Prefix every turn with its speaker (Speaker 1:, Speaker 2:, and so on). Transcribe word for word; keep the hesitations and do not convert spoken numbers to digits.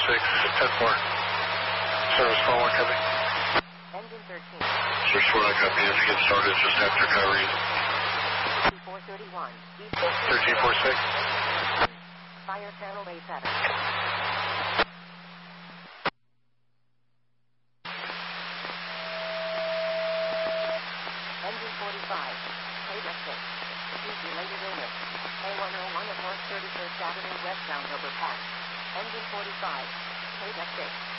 Speaker 1: six, ten four. Service four one, copy.
Speaker 2: Engine thirteen.
Speaker 1: Service four one, copy. As you get started, just after recovery.
Speaker 2: four thirty-one.
Speaker 1: thirteen four six.
Speaker 2: Fire channel A seven. Engine forty-five. Payback six. Due related illness. A one oh one at North thirty-first Avenue westbound overpass. Engine forty-five. Payback six.